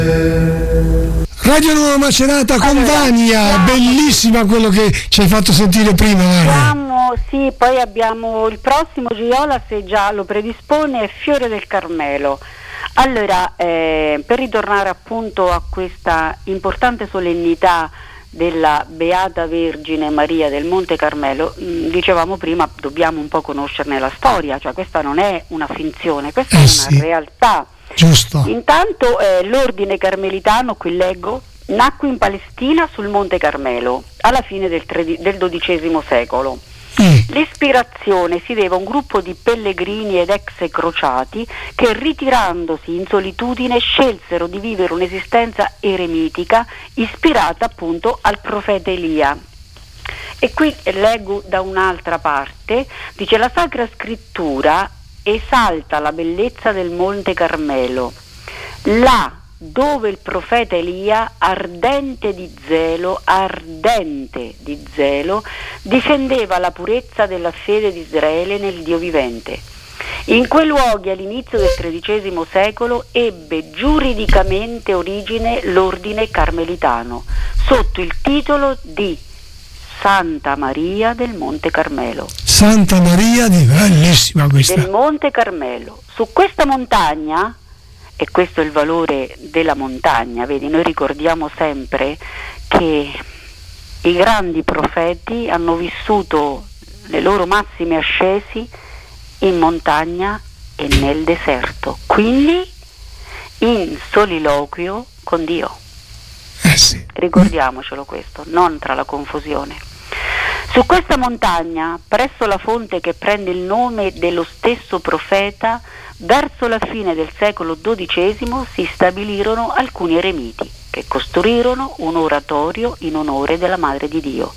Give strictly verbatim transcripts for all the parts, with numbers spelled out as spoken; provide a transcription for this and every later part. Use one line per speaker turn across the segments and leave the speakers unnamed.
Radio Nuova Macerata con allora, Vania, siamo, bellissima quello che ci hai fatto sentire prima.
Siamo, sì, poi abbiamo il prossimo Gioiola, se già lo predispone, è Fiore del Carmelo. Allora, eh, per ritornare appunto a questa importante solennità della Beata Vergine Maria del Monte Carmelo, mh, dicevamo prima, dobbiamo un po' conoscerne la storia, cioè questa non è una finzione, questa eh è sì. una realtà.
Giusto.
Intanto eh, l'ordine carmelitano, qui leggo, nacque in Palestina sul Monte Carmelo alla fine del, tredi- del dodicesimo secolo. Mm. L'ispirazione si deve a un gruppo di pellegrini ed ex crociati che, ritirandosi in solitudine, scelsero di vivere un'esistenza eremitica ispirata appunto al profeta Elia. E qui leggo da un'altra parte, dice: la Sacra Scrittura esalta la bellezza del Monte Carmelo, là dove il profeta Elia, ardente di zelo, ardente di zelo, difendeva la purezza della fede di Israele nel Dio vivente. In quei luoghi, all'inizio del tredicesimo secolo, ebbe giuridicamente origine l'ordine carmelitano, sotto il titolo di Santa Maria del Monte Carmelo.
Santa Maria di bellissima questa.
Del Monte Carmelo. Su questa montagna, e questo è il valore della montagna, vedi, noi ricordiamo sempre che i grandi profeti hanno vissuto le loro massime ascesi in montagna e nel deserto, quindi in soliloquio con Dio.
Eh sì.
Ricordiamocelo questo, non tra la confusione. Su questa montagna, presso la fonte che prende il nome dello stesso profeta, verso la fine del secolo dodicesimo si stabilirono alcuni eremiti che costruirono un oratorio in onore della Madre di Dio.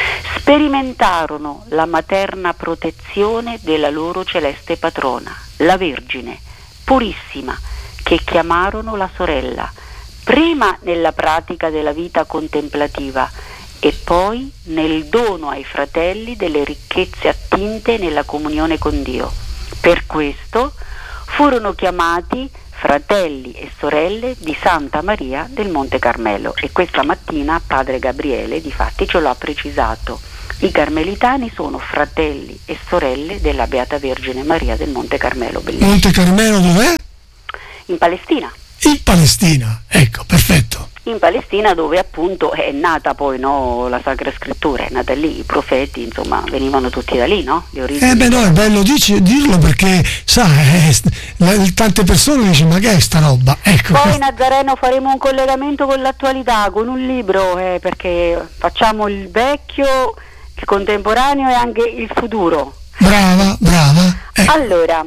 Sperimentarono la materna protezione della loro celeste patrona, la Vergine, purissima, che chiamarono la sorella, prima nella pratica della vita contemplativa e poi nel dono ai fratelli delle ricchezze attinte nella comunione con Dio. Per questo furono chiamati fratelli e sorelle di Santa Maria del Monte Carmelo, e questa mattina padre Gabriele difatti ce lo ha precisato. I carmelitani sono fratelli e sorelle della Beata Vergine Maria del Monte Carmelo. Bellissimo.
Monte Carmelo dov'è?
In Palestina.
In Palestina, ecco, perfetto.
In Palestina, dove appunto è nata poi, no, la Sacra Scrittura, è nata lì, i profeti insomma venivano tutti da lì, no? Le origini.
Eh beh no, è bello dici, dirlo perché sa, eh, la, tante persone dicono: ma che è sta roba? Ecco.
Poi Nazareno faremo un collegamento con l'attualità, con un libro, eh, perché facciamo il vecchio, il contemporaneo e anche il futuro.
Brava, brava. Eh.
Allora,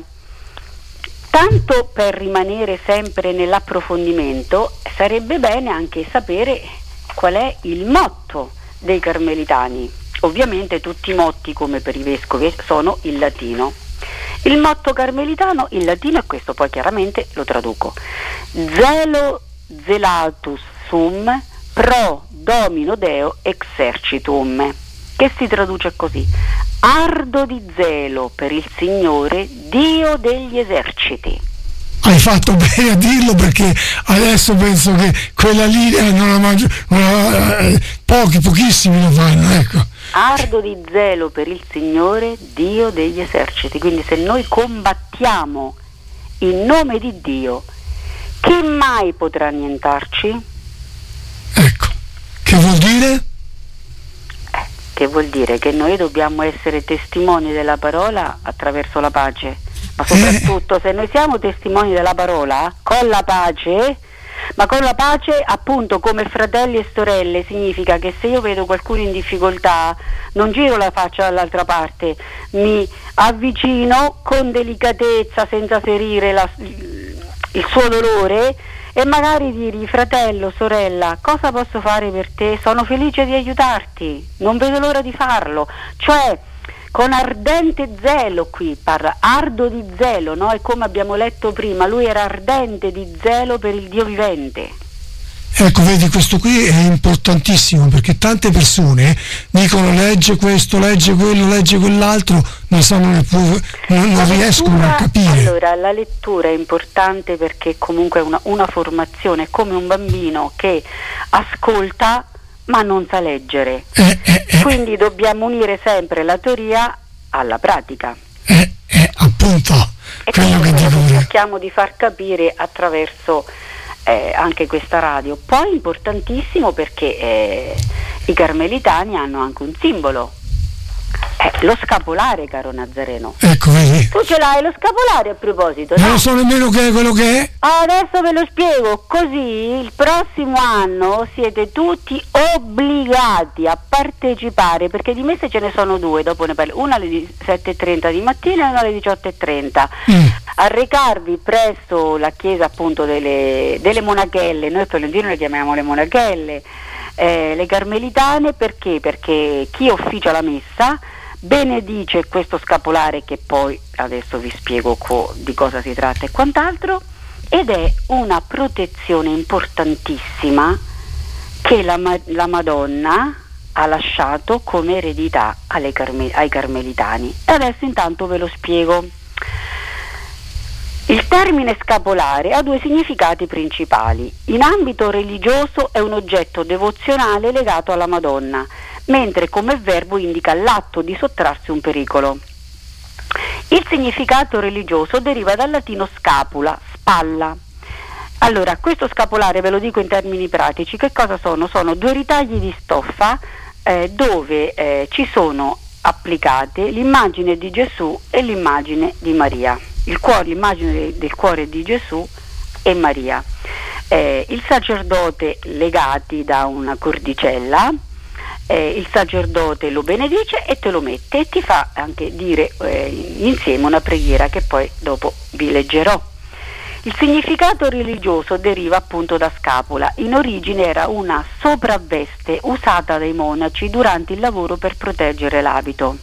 tanto per rimanere sempre nell'approfondimento, sarebbe bene anche sapere qual è il motto dei carmelitani. Ovviamente tutti i motti, come per i vescovi, sono in latino. Il motto carmelitano in latino è questo, poi chiaramente lo traduco: Zelo zelatus sum pro domino Deo exercitum, che si traduce così: ardo di zelo per il Signore, Dio degli eserciti.
Hai fatto bene a dirlo, perché adesso penso che quella linea non la mangio, eh, pochi, pochissimi lo fanno, ecco.
Ardo di zelo per il Signore, Dio degli eserciti. Quindi se noi combattiamo in nome di Dio, chi mai potrà annientarci?
Ecco, che vuol dire?
Eh, che vuol dire che noi dobbiamo essere testimoni della parola attraverso la pace. Ma soprattutto, eh. se noi siamo testimoni della parola con la pace, ma con la pace appunto come fratelli e sorelle, significa che se io vedo qualcuno in difficoltà non giro la faccia dall'altra parte, mi avvicino con delicatezza, senza ferire la, il suo dolore, e magari dirgli: fratello, sorella, cosa posso fare per te? Sono felice di aiutarti, non vedo l'ora di farlo. Cioè, con ardente zelo, qui parla, ardo di zelo, no? E come abbiamo letto prima, lui era ardente di zelo per il Dio vivente.
Ecco, vedi, questo qui è importantissimo, perché tante persone dicono legge questo, legge quello, legge quell'altro, non sanno neppure, non, non riescono lettura, a capire.
Allora, la lettura è importante perché comunque è una, una formazione, è come un bambino che ascolta ma non sa leggere,
eh, eh, eh.
quindi dobbiamo unire sempre la teoria alla pratica.
Eh, eh, appunto,
e
quello che dico io.
Cerchiamo di far capire attraverso Eh, anche questa radio. Poi importantissimo perché eh, i carmelitani hanno anche un simbolo, eh, lo scapolare, caro Nazareno.
Ecco, vedi.
Tu ce l'hai lo scapolare a proposito?
Non
no?
lo so nemmeno che è quello che è.
Adesso ve lo spiego, così il prossimo anno siete tutti obbligati a partecipare, perché di messe ce ne sono due, dopo ne parlo, una alle sette e trenta di mattina e una alle diciotto e trenta. Mm. A recarvi presso la chiesa appunto delle, delle monachelle, noi per l'Indino le chiamiamo le monachelle, eh, le carmelitane, perché? Perché chi officia la messa benedice questo scapolare, che poi adesso vi spiego co- di cosa si tratta e quant'altro, ed è una protezione importantissima che la, la Madonna ha lasciato come eredità alle carme- ai carmelitani. E adesso intanto ve lo spiego. Il termine scapolare ha due significati principali. In ambito religioso è un oggetto devozionale legato alla Madonna, mentre come verbo indica l'atto di sottrarsi un pericolo. Il significato religioso deriva dal latino scapula, spalla. Allora, questo scapolare, ve lo dico in termini pratici, che cosa sono? Sono due ritagli di stoffa eh, dove eh, ci sono applicate l'immagine di Gesù e l'immagine di Maria. Il cuore, l'immagine del cuore di Gesù e Maria. Eh, il sacerdote legati da una cordicella, eh, il sacerdote lo benedice e te lo mette e ti fa anche dire eh, insieme una preghiera che poi dopo vi leggerò. Il significato religioso deriva appunto da scapola. In origine era una sopravveste usata dai monaci durante il lavoro per proteggere l'abito.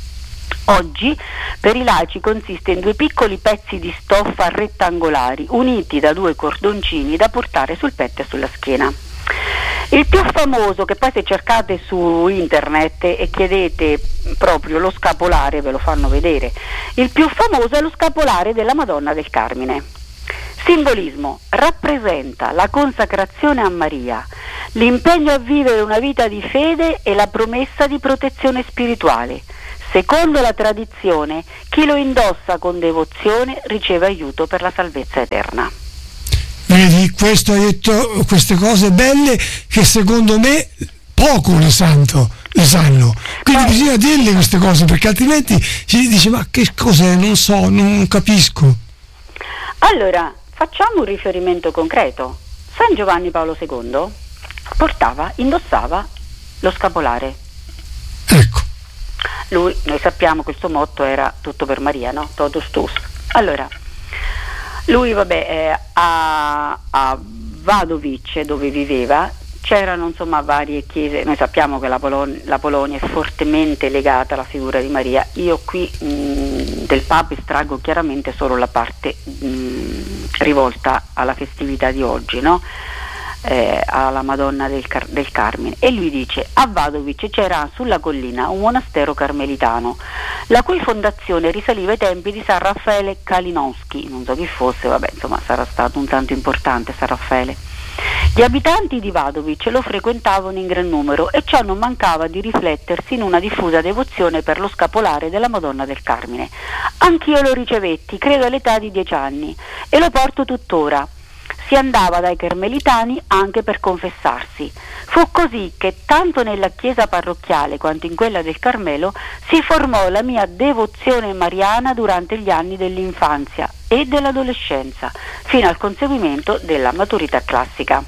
Oggi per i laici consiste in due piccoli pezzi di stoffa rettangolari uniti da due cordoncini da portare sul petto e sulla schiena. Il più famoso, che poi se cercate su internet e chiedete proprio lo scapolare ve lo fanno vedere, il più famoso è lo scapolare della Madonna del Carmine. Simbolismo: rappresenta la consacrazione a Maria, l'impegno a vivere una vita di fede e la promessa di protezione spirituale. Secondo la tradizione, chi lo indossa con devozione riceve aiuto per la salvezza eterna.
Vedi, questo hai detto queste cose belle che secondo me poco le, santo, le sanno. Quindi Beh, bisogna dirle queste cose, perché altrimenti si dice ma che cos'è, non so, non capisco.
Allora, facciamo un riferimento concreto. San Giovanni Paolo secondo portava, indossava lo scapolare.
Ecco.
Lui, noi sappiamo che il suo motto era tutto per Maria, no? Totus tuus. Allora, lui vabbè eh, a, a Wadowice, dove viveva, c'erano insomma varie chiese. Noi sappiamo che la, Polon- la Polonia è fortemente legata alla figura di Maria. Io qui mh, del Papa estraggo chiaramente solo la parte mh, rivolta alla festività di oggi, no? Eh, alla Madonna del, Car- del Carmine. E lui dice: a Wadowice c'era sulla collina un monastero carmelitano, la cui fondazione risaliva ai tempi di San Raffaele Kalinowski. Non so chi fosse, vabbè, insomma sarà stato un tanto importante San Raffaele. Gli abitanti di Wadowice lo frequentavano in gran numero e ciò non mancava di riflettersi in una diffusa devozione per lo scapolare della Madonna del Carmine. Anch'io lo ricevetti, credo all'età di dieci anni, e lo porto tuttora. Si andava dai carmelitani anche per confessarsi. Fu così che tanto nella chiesa parrocchiale quanto in quella del Carmelo si formò la mia devozione mariana durante gli anni dell'infanzia e dell'adolescenza, fino al conseguimento della maturità classica.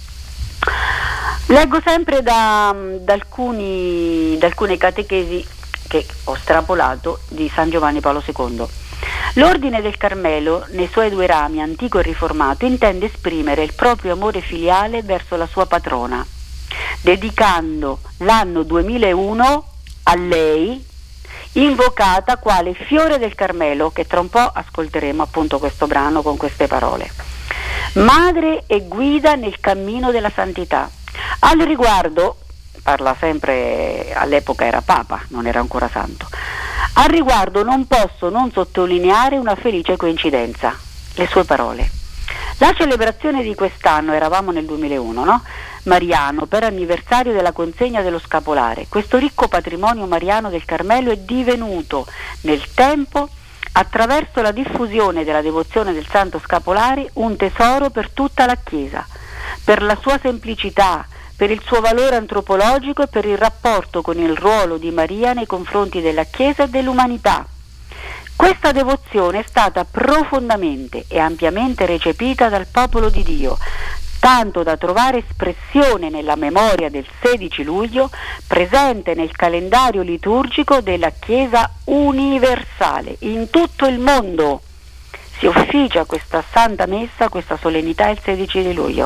Leggo sempre da, da, alcuni, da alcune catechesi che ho strapolato di San Giovanni Paolo secondo. L'ordine del Carmelo, nei suoi due rami, antico e riformato, intende esprimere il proprio amore filiale verso la sua patrona, dedicando l'anno duemilauno a lei, invocata quale fiore del Carmelo, che tra un po' ascolteremo appunto questo brano con queste parole. madre e guida nel cammino della santità. Al riguardo, parla sempre, all'epoca era papa, non era ancora santo, al riguardo non posso non sottolineare una felice coincidenza, le sue parole. La celebrazione di quest'anno, eravamo nel duemilauno, no? Mariano, per anniversario della consegna dello scapolare. Questo ricco patrimonio mariano del Carmelo è divenuto nel tempo, attraverso la diffusione della devozione del Santo Scapolare, un tesoro per tutta la Chiesa, per la sua semplicità, per il suo valore antropologico e per il rapporto con il ruolo di Maria nei confronti della Chiesa e dell'umanità. Questa devozione è stata profondamente e ampiamente recepita dal popolo di Dio, tanto da trovare espressione nella memoria del sedici luglio, presente nel calendario liturgico della Chiesa universale. In tutto il mondo si officia questa Santa Messa, questa solennità il sedici di luglio.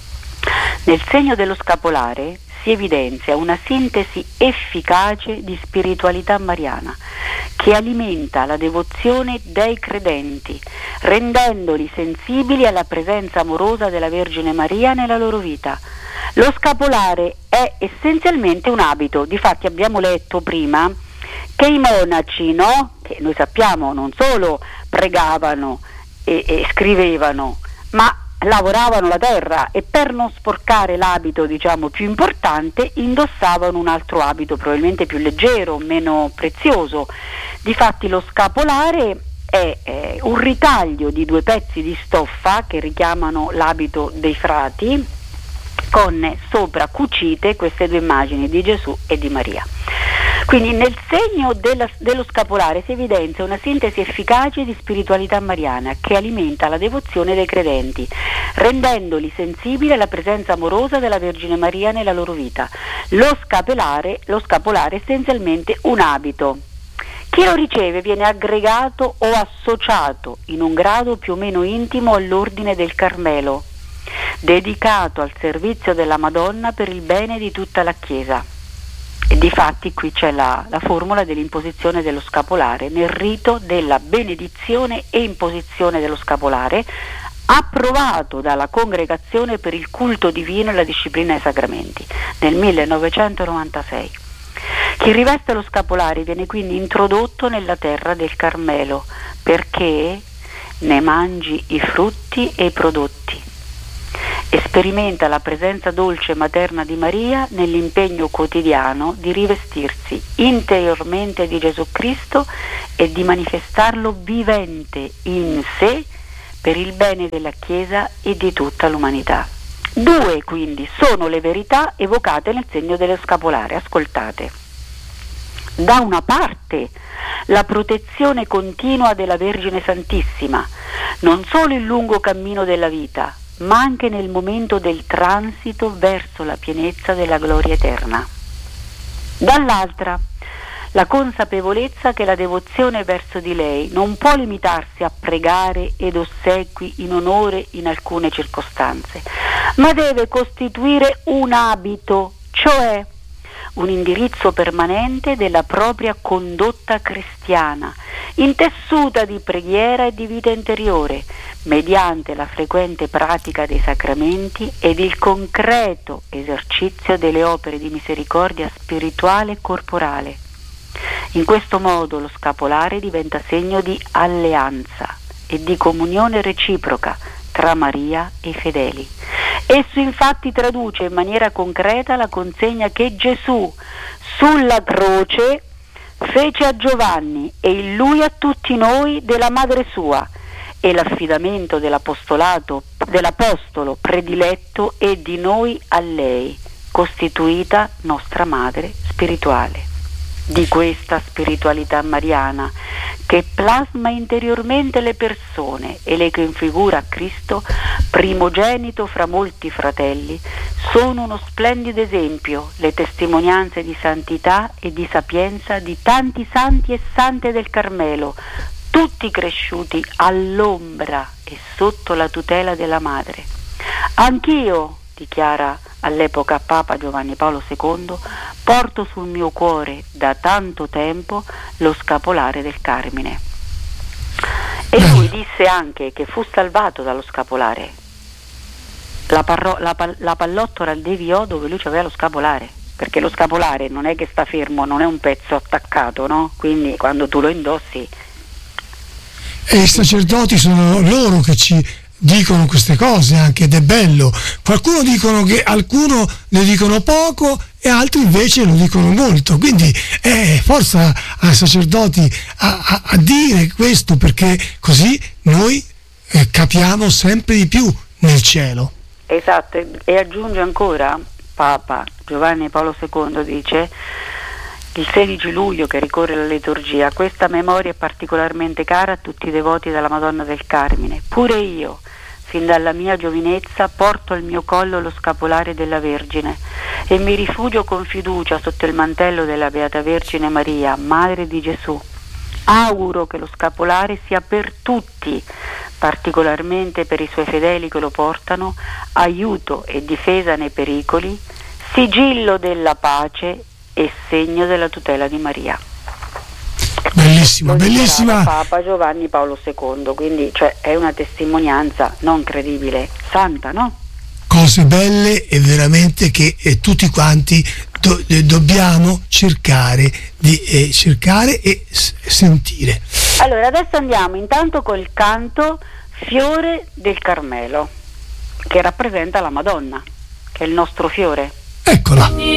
Nel segno dello scapolare si evidenzia una sintesi efficace di spiritualità mariana che alimenta la devozione dei credenti, rendendoli sensibili alla presenza amorosa della Vergine Maria nella loro vita. Lo scapolare è essenzialmente un abito, difatti abbiamo letto prima che i monaci, no? Che noi sappiamo non solo pregavano e, e scrivevano, ma lavoravano la terra, e per non sporcare l'abito, diciamo, più importante, indossavano un altro abito probabilmente più leggero, meno prezioso. Difatti lo scapolare è eh, un ritaglio di due pezzi di stoffa che richiamano l'abito dei frati, con sopra cucite queste due immagini di Gesù e di Maria. Quindi nel segno della, dello scapolare si evidenzia una sintesi efficace di spiritualità mariana che alimenta la devozione dei credenti, rendendoli sensibili alla presenza amorosa della Vergine Maria nella loro vita. Lo scapolare, lo scapolare è essenzialmente un abito. Chi lo riceve viene aggregato o associato in un grado più o meno intimo all'ordine del Carmelo, dedicato al servizio della Madonna per il bene di tutta la Chiesa. E difatti qui c'è la, la formula dell'imposizione dello scapolare nel rito della benedizione e imposizione dello scapolare, approvato dalla Congregazione per il culto divino e la disciplina dei sacramenti nel millenovecentonovantasei. Chi riveste lo scapolare viene quindi introdotto nella terra del Carmelo perché ne mangi i frutti e i prodotti. Sperimenta la presenza dolce e materna di Maria nell'impegno quotidiano di rivestirsi interiormente di Gesù Cristo e di manifestarlo vivente in sé per il bene della Chiesa e di tutta l'umanità. Due quindi sono le verità evocate nel segno dello scapolare. Ascoltate. Da una parte la protezione continua della Vergine Santissima, non solo il lungo cammino della vita, ma anche nel momento del transito verso la pienezza della gloria eterna. Dall'altra, la consapevolezza che la devozione verso di lei non può limitarsi a pregare ed ossequi in onore in alcune circostanze, ma deve costituire un abito, cioè un indirizzo permanente della propria condotta cristiana, intessuta di preghiera e di vita interiore, mediante la frequente pratica dei sacramenti ed il concreto esercizio delle opere di misericordia spirituale e corporale. In questo modo lo scapolare diventa segno di alleanza e di comunione reciproca tra Maria e i fedeli. Esso infatti traduce in maniera concreta la consegna che Gesù sulla croce fece a Giovanni e in lui a tutti noi della madre sua, e l'affidamento dell'apostolato dell'apostolo prediletto e di noi a lei, costituita nostra madre spirituale. Di questa spiritualità mariana che plasma interiormente le persone e le configura a Cristo, primogenito fra molti fratelli, sono uno splendido esempio le testimonianze di santità e di sapienza di tanti santi e sante del Carmelo, tutti cresciuti all'ombra e sotto la tutela della madre. Anch'io, dichiara all'epoca Papa Giovanni Paolo secondo, porto sul mio cuore da tanto tempo lo scapolare del Carmine. E lui disse anche che fu salvato dallo scapolare. la, parro- la, pal- la pallottola deviò dove lui aveva lo scapolare, perché lo scapolare non è che sta fermo, non è un pezzo attaccato, no? Quindi quando tu lo indossi.
E i sacerdoti sono loro che ci dicono queste cose anche, ed è bello. Qualcuno dicono che alcuno ne dicono poco e altri invece lo dicono molto, quindi eh, forza ai sacerdoti a, a, a dire questo, perché così noi eh, capiamo sempre di più nel cielo.
Esatto, e aggiunge ancora Papa Giovanni Paolo secondo, dice: il sedici luglio che ricorre la liturgia, questa memoria è particolarmente cara a tutti i devoti della Madonna del Carmine. Pure io, fin dalla mia giovinezza, porto al mio collo lo scapolare della Vergine e mi rifugio con fiducia sotto il mantello della Beata Vergine Maria, Madre di Gesù. Auguro che lo scapolare sia per tutti, particolarmente per i suoi fedeli che lo portano, aiuto e difesa nei pericoli, sigillo della pace e segno della tutela di Maria.
Bellissima,
Lo
bellissima.
Papa Giovanni Paolo secondo, quindi cioè, è una testimonianza non credibile, santa, no?
Cose belle e veramente che eh, tutti quanti do, eh, dobbiamo cercare di eh, cercare e s- sentire.
Allora adesso andiamo intanto col canto Fiore del Carmelo, che rappresenta la Madonna, che è il nostro fiore.
Eccola.